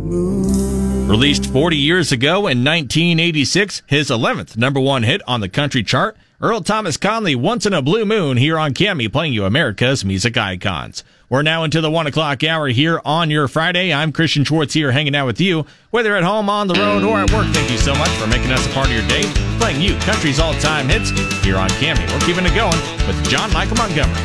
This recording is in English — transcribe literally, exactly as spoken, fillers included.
Released forty years ago in nineteen eighty-six, his eleventh number one hit on the country chart, Earl Thomas Conley, Once in a Blue Moon, here on Cammy, playing you America's Music Icons. We're now into the one o'clock hour here on your Friday. I'm Christian Schwartz here hanging out with you, whether at home, on the road, or at work. Thank you so much for making us a part of your day, playing you country's all-time hits here on Cammy. We're keeping it going with John Michael Montgomery.